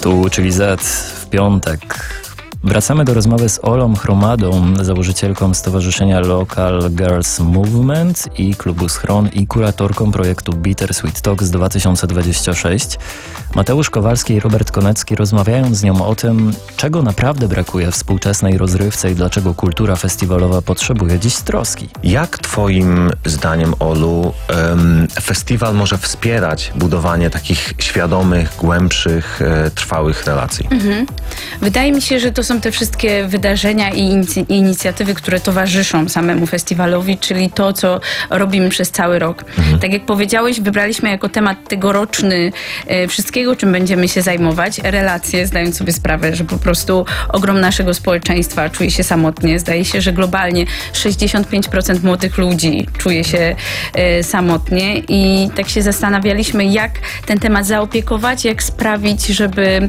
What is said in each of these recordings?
Tu, czyli Z w piątek. Wracamy do rozmowy z Olą Chromadą, założycielką Stowarzyszenia Local Girls Movement i klubu Schron i kuratorką projektu Bittersweet Talks 2026. Mateusz Kowalski i Robert Konecki rozmawiają z nią o tym, czego naprawdę brakuje współczesnej rozrywce i dlaczego kultura festiwalowa potrzebuje dziś troski. Jak twoim zdaniem, Olu, festiwal może wspierać budowanie takich świadomych, głębszych, trwałych relacji? Wydaje mi się, że to są te wszystkie wydarzenia i inicjatywy, które towarzyszą samemu festiwalowi, czyli to, co robimy przez cały rok. Tak jak powiedziałeś, wybraliśmy jako temat tegoroczny wszystkiego, czym będziemy się zajmować. Relacje, zdając sobie sprawę, że po prostu ogrom naszego społeczeństwa czuje się samotnie. Zdaje się, że globalnie 65% młodych ludzi czuje się samotnie i tak się zastanawialiśmy, jak ten temat zaopiekować, jak sprawić, żeby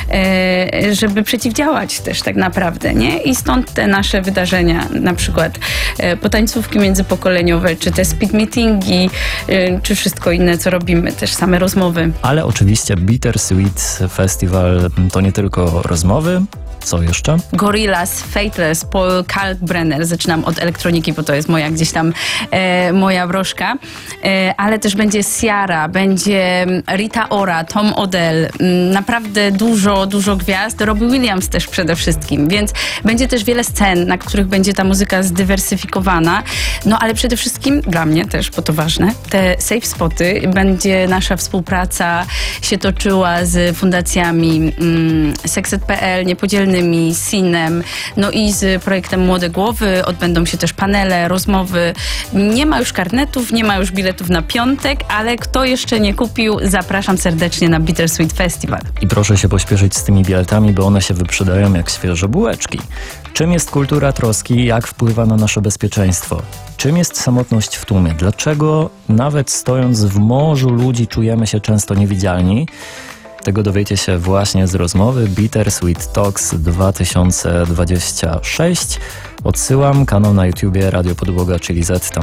przeciwdziałać też tak naprawdę, nie? I stąd te nasze wydarzenia, na przykład potańcówki międzypokoleniowe, czy te speed meetingi, czy wszystko inne, co robimy, też same rozmowy. Ale oczywiście Bittersweet Festival to nie tylko rozmowy. Co jeszcze? Gorillaz, Fateless, Paul Kalkbrenner. Zaczynam od elektroniki, bo to jest moja gdzieś tam moja wróżka. Ale też będzie Ciara, będzie Rita Ora, Tom Odell. Naprawdę dużo gwiazd. Robbie Williams też przede wszystkim. Więc będzie też wiele scen, na których będzie ta muzyka zdywersyfikowana. No ale przede wszystkim dla mnie też, bo to ważne, te safe spoty. Będzie nasza współpraca się toczyła z fundacjami Sexed.pl, Niepodzielnymi, Sinem, no i z projektem Młode Głowy. Odbędą się też panele, rozmowy. Nie ma już karnetów, nie ma już biletów na piątek, ale kto jeszcze nie kupił, zapraszam serdecznie na Bittersweet Festival. I proszę się pośpieszyć z tymi biletami, bo one się wyprzedają jak świeże bułeczki. Czym jest kultura troski? Jak wpływa na nasze bezpieczeństwo? Czym jest samotność w tłumie? Dlaczego nawet stojąc w morzu ludzi czujemy się często niewidzialni? Tego dowiecie się właśnie z rozmowy Bittersweet Talks 2026. Odsyłam kanał na YouTubie Radio Podłoga, czyli Z, tam